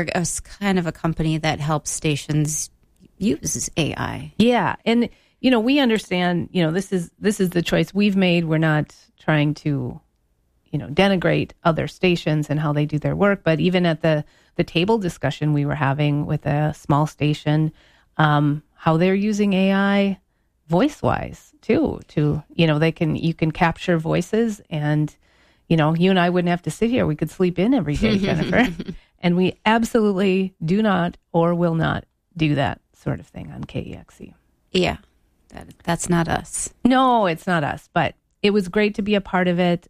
It's kind of a company that helps stations use AI. Yeah. And, we understand, this is the choice we've made. We're not trying to, denigrate other stations and how they do their work. But even at the table discussion we were having with a small station, how they're using AI voice-wise too, to, you can capture voices and, you and I wouldn't have to sit here. We could sleep in every day, Jennifer. And we absolutely do not or will not do that sort of thing on KEXE. Yeah, that's not us. No, it's not us, but it was great to be a part of it.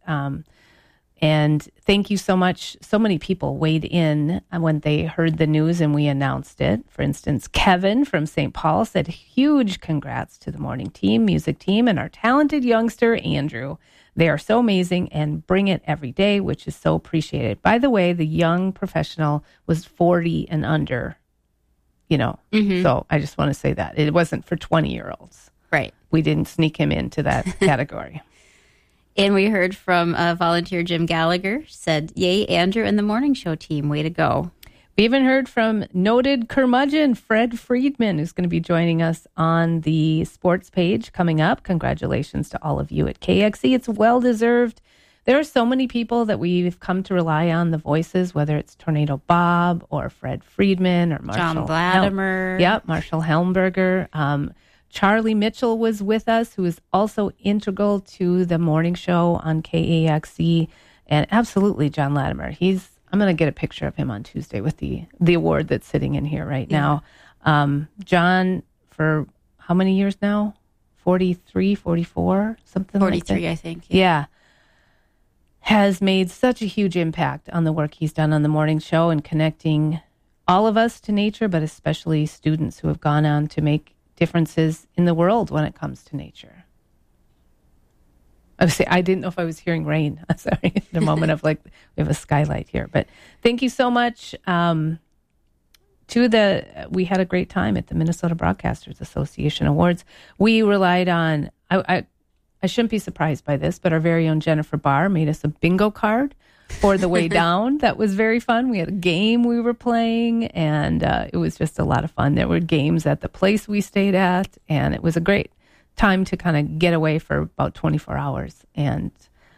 And thank you so much. So many people weighed in when they heard the news and we announced it. For instance, Kevin from St. Paul said, huge congrats to the morning team, music team, and our talented youngster, Andrew. They are so amazing and bring it every day, which is so appreciated. By the way, the young professional was 40 and under, So I just want to say that. It wasn't for 20-year-olds. Right. We didn't sneak him into that category. And we heard from volunteer Jim Gallagher, said, yay, Andrew and the morning show team, way to go. We even heard from noted curmudgeon Fred Friedman, who's going to be joining us on the sports page coming up. Congratulations to all of you at KEXE. It's well-deserved. There are so many people that we've come to rely on the voices, whether it's Tornado Bob or Fred Friedman or Marshall John Latimer. Marshall Helmberger. Charlie Mitchell was with us, who is also integral to the morning show on KEXE. And absolutely, John Latimer. I'm going to get a picture of him on Tuesday with the award that's sitting in here right now. John, for how many years now? 43, 44, something 43, like that? 43, I think. Yeah. Has made such a huge impact on the work he's done on the morning show and connecting all of us to nature, but especially students who have gone on to make differences in the world when it comes to nature. I didn't know if I was hearing rain. I'm sorry, in a moment of we have a skylight here. But thank you so much. We had a great time at the Minnesota Broadcasters Association Awards. We relied on, I shouldn't be surprised by this, but our very own Jennifer Barr made us a bingo card for the way down. That was very fun. We had a game we were playing, and it was just a lot of fun. There were games at the place we stayed at, and it was a great time to kind of get away for about 24 hours and,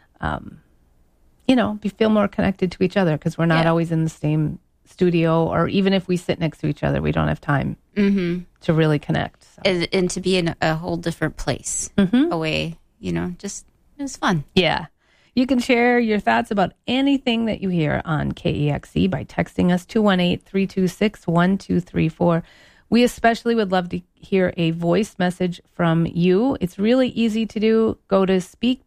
feel more connected to each other because we're not always in the same studio, or even if we sit next to each other, we don't have time to really connect. So. And to be in a whole different place away, just it was fun. Yeah. You can share your thoughts about anything that you hear on KEXE by texting us 218-326-1234. We especially would love to hear a voice message from you. It's really easy to do. Go to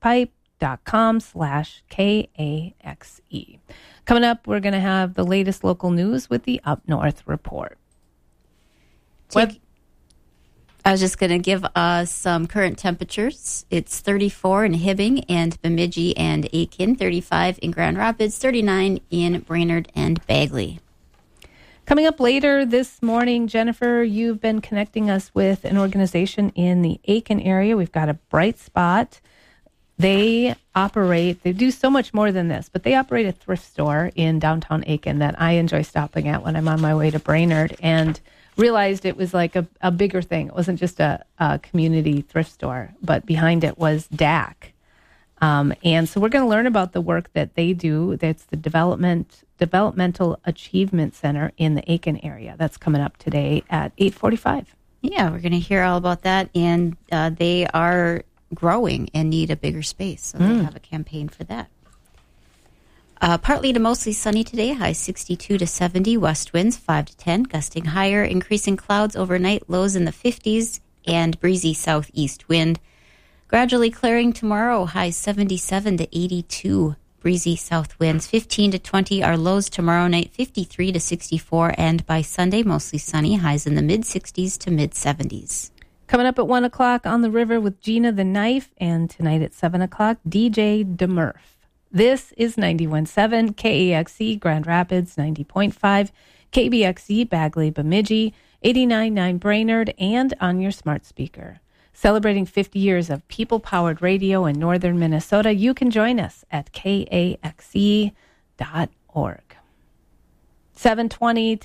speakpipe.com/KAXE. Coming up, we're going to have the latest local news with the Up North Report. I was just going to give some current temperatures. It's 34 in Hibbing and Bemidji and Aiken, 35 in Grand Rapids, 39 in Brainerd and Bagley. Coming up later this morning, Jennifer, you've been connecting us with an organization in the Aiken area. We've got a Bright Spot. They do so much more than this, but they operate a thrift store in downtown Aiken that I enjoy stopping at when I'm on my way to Brainerd, and realized it was like a bigger thing. It wasn't just a community thrift store, but behind it was DAC. And so we're going to learn about the work that they do. That's the Developmental Achievement Center in the Aiken area. That's coming up today at 8:45. Yeah, we're going to hear all about that. And they are growing and need a bigger space. So they have a campaign for that. Partly to mostly sunny today, high 62 to 70, west winds 5 to 10, gusting higher, increasing clouds overnight, lows in the 50s, and breezy southeast wind. Gradually clearing tomorrow, high 77 to 82, breezy south winds 15 to 20 are lows tomorrow night, 53 to 64, and by Sunday, mostly sunny, highs in the mid-60s to mid-70s. Coming up at 1 o'clock on the river with Gina the Knife, and tonight at 7 o'clock, DJ DeMurph. This is 91.7 KEXE Grand Rapids, 90.5 KBXE Bagley Bemidji, 89.9 Brainerd, and on your smart speaker. Celebrating 50 years of people-powered radio in northern Minnesota, you can join us at KAXE.org. 7:20